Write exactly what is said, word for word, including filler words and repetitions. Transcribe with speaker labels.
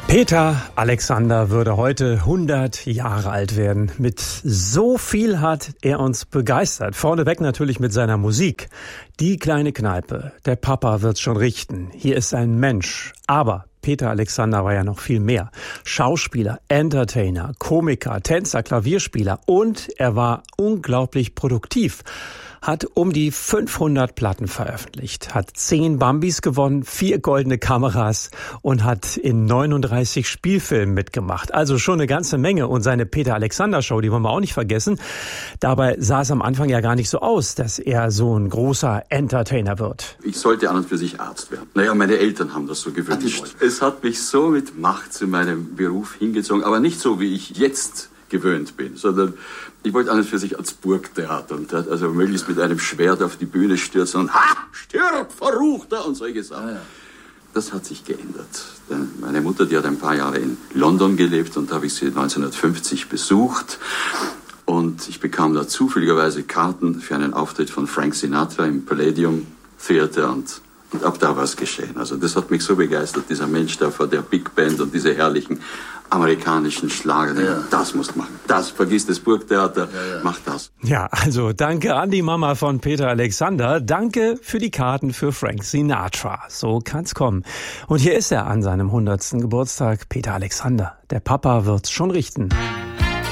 Speaker 1: Peter Alexander würde heute hundert Jahre alt werden. Mit so viel hat er uns begeistert. Vorneweg natürlich mit seiner Musik. Die kleine Kneipe, der Papa wird's schon richten. Hier ist ein Mensch. Aber Peter Alexander war ja noch viel mehr. Schauspieler, Entertainer, Komiker, Tänzer, Klavierspieler und er war unglaublich produktiv. Hat um die fünfhundert Platten veröffentlicht, hat zehn Bambis gewonnen, vier goldene Kameras und hat in neununddreißig Spielfilmen mitgemacht. Also schon eine ganze Menge. Und seine Peter Alexander Show, die wollen wir auch nicht vergessen. Dabei sah es am Anfang ja gar nicht so aus, dass er so ein großer Entertainer wird.
Speaker 2: Ich sollte an und für sich Arzt werden. Naja, meine Eltern haben das so gewünscht. Es hat mich so mit Macht zu meinem Beruf hingezogen, aber nicht so, wie ich jetzt gewöhnt bin, sondern ich wollte an und für sich als Burgtheater und also möglichst mit einem Schwert auf die Bühne stürzen und ha, stirb, Verruchter und solche Sachen. Ah, ja. Das hat sich geändert. Meine Mutter, die hat ein paar Jahre in London gelebt und da habe ich sie neunzehnhundertfünfzig besucht und ich bekam da zufälligerweise Karten für einen Auftritt von Frank Sinatra im Palladium Theater und Und ab da war es geschehen. Also das hat mich so begeistert, dieser Mensch da vor der Big Band und diese herrlichen amerikanischen Schlager. Ja. Das musst du machen. Das, vergiss das Burgtheater, ja, ja. Mach das.
Speaker 1: Ja, also danke an die Mama von Peter Alexander. Danke für die Karten für Frank Sinatra. So kann's kommen. Und hier ist er an seinem hundertsten Geburtstag, Peter Alexander. Der Papa wird's schon richten.